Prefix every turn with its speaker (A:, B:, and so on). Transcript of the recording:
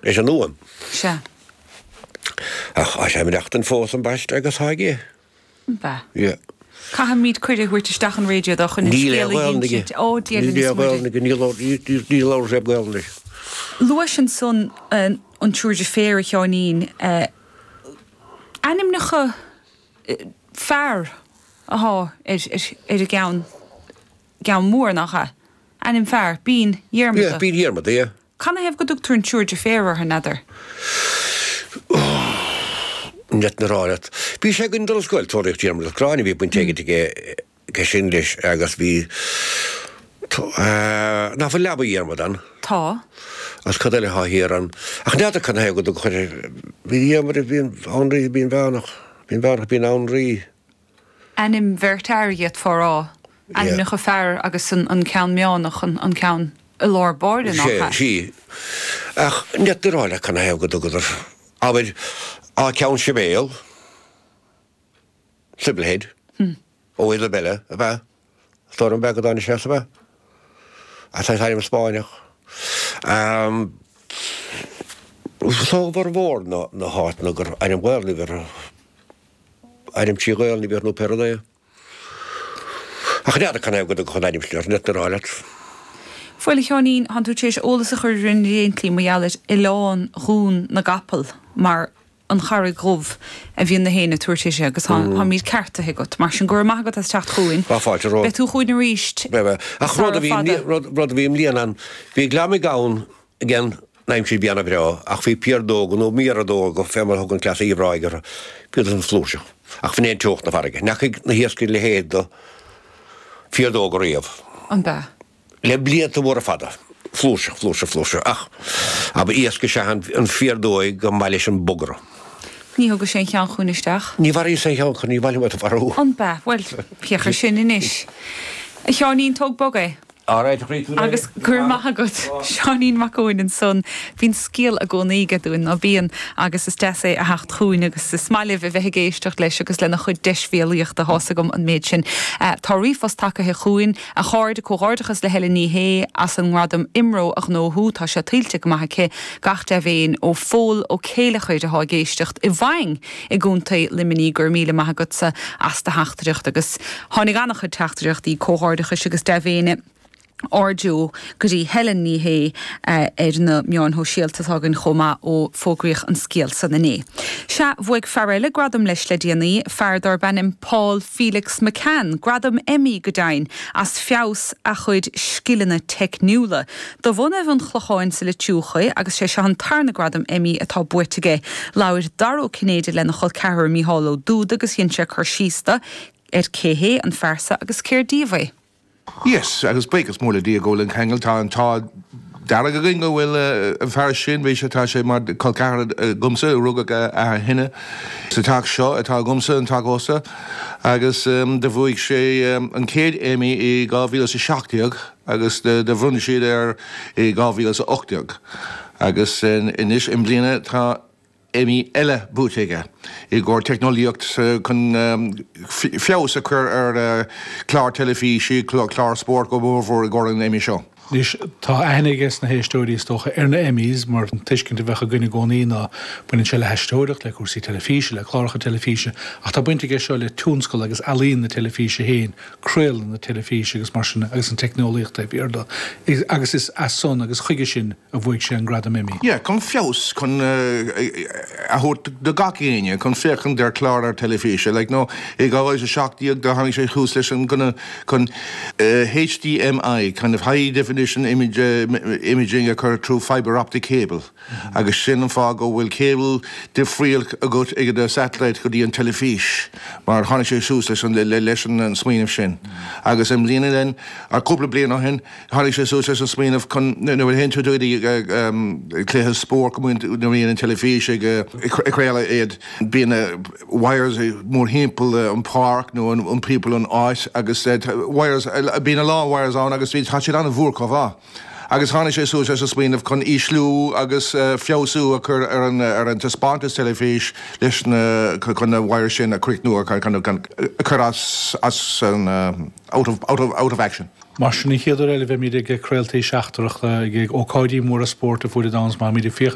A: is an nuam.
B: Se.
A: Ach, sé mi achtan fós an baist agus haige.
B: Ba.
A: Yeah.
B: Ca míad chuide huirteach an radio doch an
A: Níl sé bhilnig.
B: Luas an son an trúide fér teánín anim nach fear aha a gaan mór nachcha anim fear bín dhéarmada.
A: Bín dhéarmada, yeah.
B: Canna hef go dúchtú an trúide fér ar nadidir?
A: Net na ráilet. Bhí sé gon dul scoil tóireacht dhéarmada chráinna bhí buin teige go sin leis agus bhí ná bhfuil leaba dhéarmadan.
B: Tá.
A: As cadile híar an. Ach neada can hega do chuir bhí dhéarmada bhíon anraí bíon bheanach. Bhíon bheanach bíon anraí.
B: Anim vertáiriad fórá. Anim nach a fear agus an cean meánach an cean a lár báda nachcha.
A: Sí. Ach net na ráile can hega do godur. Ábhaid á ceann sé béal. Siblehead. Ó éile belle a bheith. Stór an bheith go dána sé a bheith. A tá taim Spáineach. Só bhar bhór na háitna gur anim bhilni gur anim tí ghilni bhar nó perdaia. Ach neada can go chun anim sliar net na ráilet.
B: Fuil teánín han tú tééis ólas a chur rin réontlí maialir I lán rún na gapal mar an charra gromh a bhíon na héna tuairtéise agus ha míad ceartathe go mar sin gur maigad as techt chuin. Be tú chuin na ríist.
A: Ach rud a bhím líon an bhí glámi gáin igen naim sí bíanana bhrá ach bhí piardóg nó míradóg go femar thugann clas íomhráigar piad an flúise. Ach fan éon teocht na farige. Nach na hiascail le héad do piardóg a riamh.
B: An ba.
A: Le blianta mór a fada. Flúise. Ach, aber íasca sé an piardóig go maiile an bogra.
B: Ní go sé chean chuúnisteach?
A: Ní bhar sé chean chun ní bhhaile a farú.
B: An ba, well, piocha sin inis. A teánín tóg boga? Agus gur maitha go seanín macóin an son hín scíal a gcónaíige dún a bíon agus is de é a hecht chuún agus is smaileh a bheith géisteach leis agus lena chud deisbhéalaíocht a hosagam an méid sin. Tá riomfos take chuún a cháirde cóáirdachas le heile níhé as an gradam imró ach nóú tá se tiltte go maithace gachta bhéin ó fól ó céile chuid a géistecht I bhaing I gúnta liminí gur míle maithagutsa as de heachtareacht agus tháinig annach chud teachtareacht í cóáirdachas agus de bhéine. Ordú go dtí Helen níhé na meán ho síaltatágan chomá ó fógraíoch an scéal san na né. Se bhuaig fearrile gradam leis le déanaí feardar benim Paul Felix McCann, gradam Emmy go dain as feabhas a chuid scileanna techniúla. Do bhunah an chlucháin sa le túchaí agus sé se an tarna gradam Emmy atá buirteige láir daró cinnéide lena chul cehar míhalló dúd agus dhéonse chur sísta céhé an fersa agus céirdíomhaid.
C: Yes, agus breakas móla dí go an cheangail tá dara go ringo bhfuil an fear sin bhí sé tá sé mar colcar gumsa ruga a hinne sa tá seo atá gumsa an tágósa agus de bhuaigh sé an céad Emmy I 2017 agus de bhrunne siad ar I 2018 agus inis im bliana tá Emmy eile búteige I ggur technoliacht chun feabhas a chur ar clár telefíse, clár sport go bhór I ggur an Emmy seo.
D: Dís tá ainiges na héistóirí tócha ar na Emmys mar an tuiscinnta bheitcha gine gcónaí ná buinn se le heistóireacht le cuasaí telefíse, le chláracha telefíse, ach tá buinte seo le túnscoil agus alíonn na telefíse héin, cruil na telefíse agus mar sin agus an technoliacht a bhíarda. Agus is as son agus chuige sin a bhuaigh sé an gradam Emmy.
C: Yeah, chun feabhas chun a thuirt do gacéine chun féchan der chlár ar telefíse, like no I gáis a seachtaíag do tháinig sé chús leis an gona chun HDMI, kind of high definition imaging occur through fiber optic cable. Agus sin an fá go bhfuil cable de friel a gut ag de satellite go dí an telefís, mar tháinig sé sús leis an leis an smíanamh sin. Agus am líana den ar cúpla bliana á hin tháinig sé sús leis an smíanamh chun bhfuil hen tú dúí cléthe spór go na rion an telefís ag creaala iad bíana wires mór himple an park nó an people an áis agus wires bíana lá wires an agus bhí tá siad an bhúr bhá. Agus tháinig sé sús leis an smíanamh chun íslú agus feabhasú a chur ar an taspátas telefís leis chun na wire sin a cricnú a chur as an out of action.
D: Mar sin chéidir eile bheith míad ag creaaltaí seachtarach ag ócáidí mór a sport a fuair a dás má míad